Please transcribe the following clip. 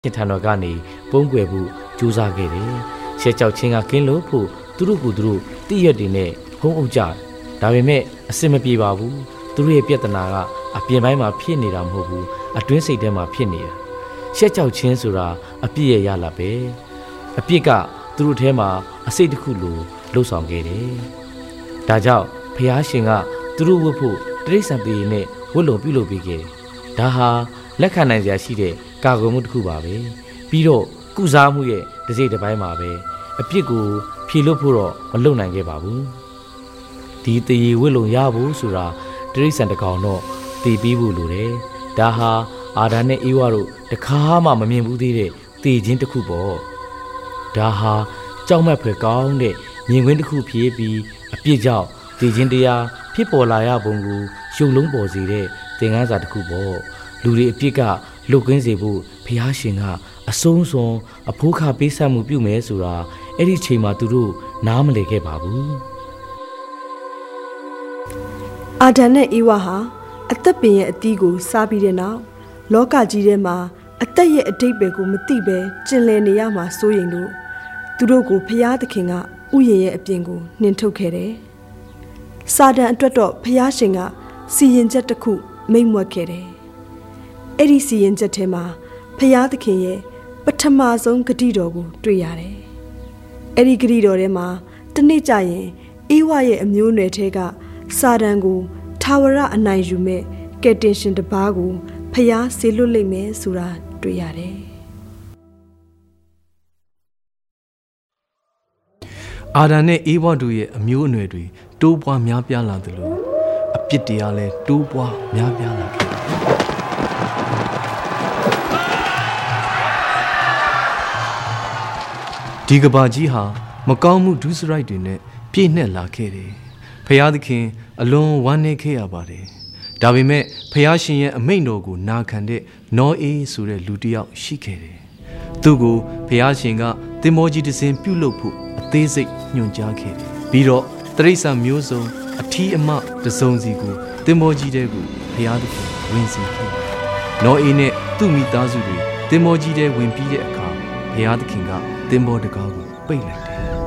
ရှင်ထံတော်ကနေပုံကွယ်ဖို့ကြိုးစားခဲ့တယ်ရှက်ကြောက်ခြင်းကကင်းလို့ဖို့သူတို့တိရက်တွေနဲ့ဖုံးအုပ်ကြဒါပေမဲ့အစင်မပြေပါဘူးသူတို့ရဲ့ပြဿနာကအပြင်ပိုင်းမှာဖြစ်နေတာမဟုတ်ဘူးအတွင်းစိတ်ထဲမှာဖြစ်နေတာရှက်ကြောက်ခြင်းဆိုတာအပြစ်ရဲ့ရလာပဲအပြစ်ကသူတို့ထဲမှာအစိတ်တစ်ခုလိုလှုပ်ဆောင်ခဲ့တယ်ဒါကြောင့်ဖျားရှင်ကသူတို့ဝတ်ဖို့တိရစ္ဆာန်တွေနဲ့ဝတ်လုံပြုလုပ်ပေးခဲ့တယ်ဒါဟာလက်ခံနိုင်စရာရှိတဲ့ကာကွယ်မှုတစ်ခုပါပဲပြီးတော့ကုစားမှုရဲ့တစ်စိတ်တစ်ပိုင်းမှာပဲအပြစ်ကိုဖြေလွတ်ဖို့တော့မလုပ်နိုင်ခဲ့ပါဘူးဒီတရေဝတ်လုံရဖို့ဆိုတာတိရစ္ဆာန်တစ်ကောင်တော့တည်ပြီးဖို့လိုတယ်ဒါဟာအာဒါနဲ့အေဝါတို့တခါမှမမြင်ဘူးသေးတဲ့တည်ခြင်းတစ်ခုပေါ့ဒါဟာကြောက်မက်ဖွယ်ကောင်းတဲ့မြင်ကွင်းတစ်ခုဖြစ်ပြီးအပြစ်ကြောင့်တည်ခြင်းတရားဖြစ်ပေါ်လာရပုံကိုရှုံလုံးပေါ်စေတဲ့သင်ခန်းစာတစ်ခုပေါ့လူတွေအပြစ်ကလွတ်ကင်းစေဖို့ဘုရားရှင်ကအဆုံးစွန်အဖိုးခပေးဆပ်မှုပြုမယ်ဆိုတာအဲ့ဒီချိန်မှာသူတို့နားမလည်ခဲ့ပါဘူးအာဒန်နဲ့အေဝါဟာအသက်ပင်ရဲ့အသီးကိုစားပြီးတဲ့နောက်လောကကြီးထဲမှာအသက်ရဲ့အဓိပ္ပာယ်ကိုမသိပဲကျင်လည်နေရမှာစိုးရင်လို့သူတို့ကိုဘုရားသခင်ကဥယျာဉ်ရဲ့အပြင်ကိုနှင်ထုတ်ခဲ့တယ်။စာတန်အတွက်တော့ဘုရားရှင်ကစီရင်ချက်တစ်ခုမိန့်မြွက်ခဲ့တယ်။အဲ့ဒီစီရင်ချက်ထဲမှာဘုရားသခင်ရဲ့ပထမဆုံးဂတိတော်ကိုတွေ့ရတယ်။အဲ့ဒီဂတိတော်ထဲမှာတနေ့ကျရင်အေဝါရဲ့အမျိုးအနွယ်ထဲကစာတန်ကိုထာဝရအနိုင်ယူမဲ့ကယ်တင်ရှင်တစ်ပါးကိုဖျားဆေလွတ်လိမ့်မယ်ဆိုတာတွေ့ရတယ်။အာဒန်နဲ့အေဝါတို့ရဲ့အမျိုးအနွယ်တွေတိုးပွားများပြားလာတယ်လို့အပြစ်တရားလည်းတိုးပွားများပြားလာခဲ့။ဒီကဘာကြီးဟာမကောင်းမှုဒုစရိုက်တွေနဲ့ပြည့်နှက်လာခဲ့တယ်။ဖျားသခင်အလွန်ဝမ်းနည်းခဲ့ရပါတယ်။ဒါပေမဲ့ဖျားရှင်ရဲ့အမိန့်တော်ကိုနာခံတဲ့နောအေးဆိုတဲ့လူတစ်ယောက်ရှိခဲ့တယ်။သူ့ကိုဖျားရှင်ကသင်္ဘောကြီးတစ်စင်းပြုတ်လုပ်ဖို့အသေးစိတ်ညွှန်ကြားခဲ့တယ်။ပြီးတော့တိရစ္ဆာန်မျိုးစုံအထီးအမတစ်စုံစီကိုသင်္ဘောကြီးတဲကိုဖျားသခင်ဝင်စေခဲ့တယ်။နောအေးနဲ့သူ့မိသားစုတွေသင်္ဘောကြီးတဲဝင်ပြီးတဲ့အခါဖျားသခင်ကသင်္ဘောတကားကိုပိတ်လိုက်တယ်